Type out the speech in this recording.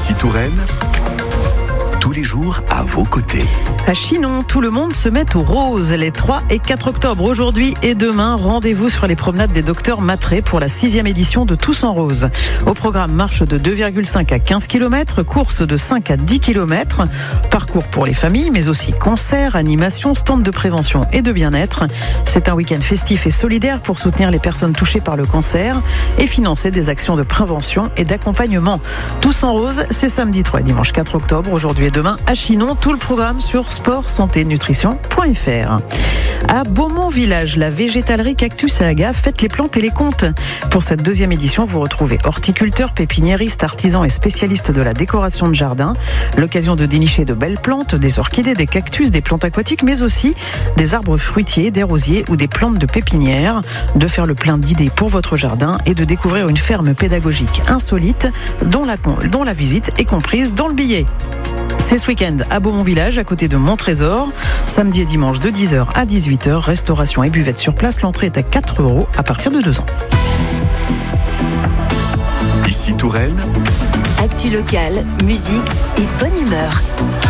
Ici Touraine, tous les jours à vos côtés. À Chinon, tout le monde se met au rose les 3 et 4 octobre. Aujourd'hui et demain, rendez-vous sur les promenades des Docteurs Matré pour la 6e édition de Tous en Rose. Au programme, marche de 2,5 à 15 km, course de 5 à 10 km, parcours pour les familles, mais aussi concerts, animations, stands de prévention et de bien-être. C'est un week-end festif et solidaire pour soutenir les personnes touchées par le cancer et financer des actions de prévention et d'accompagnement. Tous en Rose, c'est samedi 3 et dimanche 4 octobre, aujourd'hui et demain à Chinon. Tout le programme sur sport-santé-nutrition.fr. À Beaumont Village, la végétalerie Cactus et Agave fête les plantes et les contes. Pour cette 2e édition, vous retrouvez horticulteurs, pépiniéristes, artisans et spécialistes de la décoration de jardin. L'occasion de dénicher de belles plantes, des orchidées, des cactus, des plantes aquatiques, mais aussi des arbres fruitiers, des rosiers ou des plantes de pépinière. De faire le plein d'idées pour votre jardin et de découvrir une ferme pédagogique insolite dont la visite est comprise dans le billet. C'est ce week-end à Beaumont Village, à côté de Montrésor. Samedi et dimanche de 10h à 18h, restauration et buvette sur place. L'entrée est à 4 € à partir de 2 ans. Ici Touraine, actu locale, musique et bonne humeur.